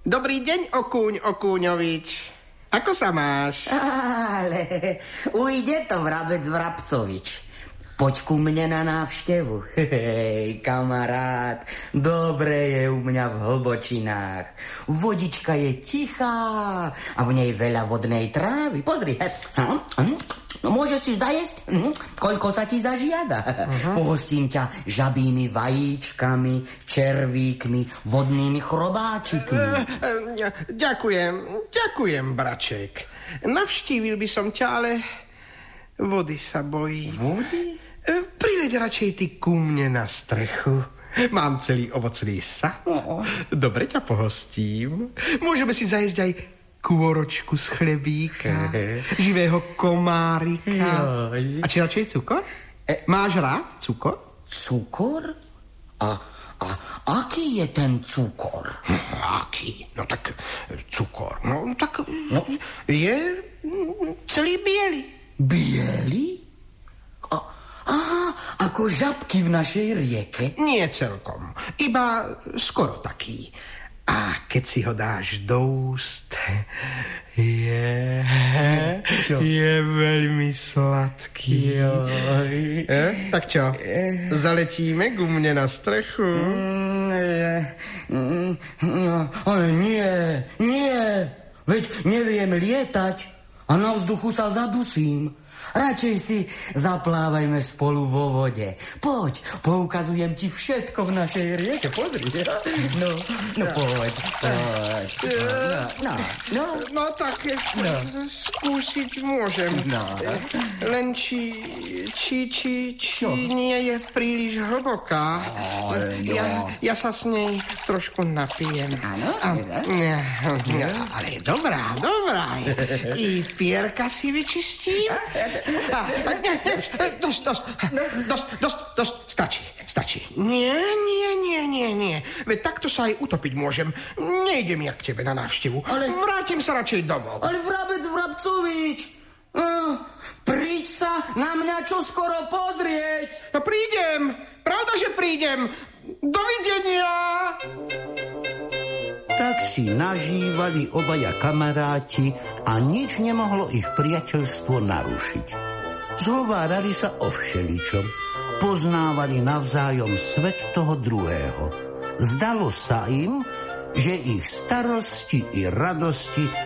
Dobrý deň, Okúň Okúňovič. Ako sa máš? Ale ujde to, Vrabec Vrabcovič. Poď ku mne na návštevu. Hej, kamarát, dobre je u mňa v hlbočinách. Vodička je tichá a v nej veľa vodnej trávy. Pozri, no, môžeš si zajesť, koľko sa ti zažiada. Pohostím ťa žabými vajíčkami, červíkmi, vodnými chrobáčikmi. Ďakujem, braček. Navštívil by som ťa, ale vody sa bojí. Vody? Prileď radšej ty ku mne na strechu. Mám celý ovocný sad. Dobre ťa pohostím. Môžeme si zajesť aj kôročku z chlebíka, živého komárika. A či radšej cukor? Máš rád cukor? Cukor? A aký je ten cukor? Aký? No tak cukor. Je celý biely. Biely? Aha, ako žabky v našej rieke? Nie celkom, iba skoro taký. A keď si ho dáš do úst, je veľmi sladký. Tak čo, zaletíme ku mne na strechu? Ale nie, veď neviem lietať a na vzduchu sa zadusím. Radšej si zaplávajme spolu vo vode. Poď, poukazujem ti všetko v našej rieke. Pozri. No poď. No tak skúsiť môžem. Len či nie je príliš hlboká. Ja sa s nej trošku napijem. Ale dobrá. I pierka si vyčistím. Dosť, stačí. Nie. Veď takto sa aj utopiť môžem. Nejdem ja k tebe na návštevu. Vrátim sa radšej domov. Ale Vrabec Vrabcovič, príď sa na mňa čoskoro pozrieť. No prídem, pravda, že prídem. Dovidenia. Tak si nažívali obaja kamaráti a nič nemohlo ich priateľstvo narušiť. Zhovárali sa o všeličom, poznávali navzájom svet toho druhého. Zdalo sa im, že ich starosti i radosti